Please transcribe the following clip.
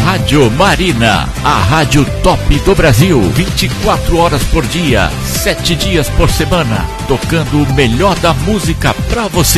Rádio Marina, a rádio top do Brasil, 24 horas por dia, 7 dias por semana, tocando o melhor da música pra você.